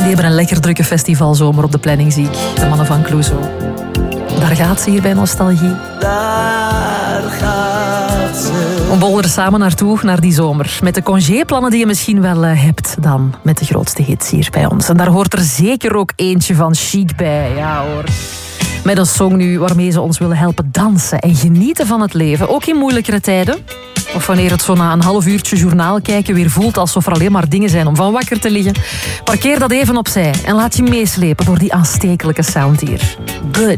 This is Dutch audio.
hebben een lekker drukke festivalzomer op de planning, zie ik. De mannen van Clouseau. Daar gaat ze hier bij Nostalgie. Daar gaat ze. We bollen er samen naartoe, naar die zomer. Met de congéplannen die je misschien wel hebt dan. Met de grootste hits hier bij ons. En daar hoort er zeker ook eentje van Chic bij. Ja hoor. Met een song nu waarmee ze ons willen helpen dansen en genieten van het leven. Ook in moeilijkere tijden. Of wanneer het zo na een half uurtje journaal kijken weer voelt alsof er alleen maar dingen zijn om van wakker te liggen. Parkeer dat even opzij en laat je meeslepen door die aanstekelijke sound hier. Good.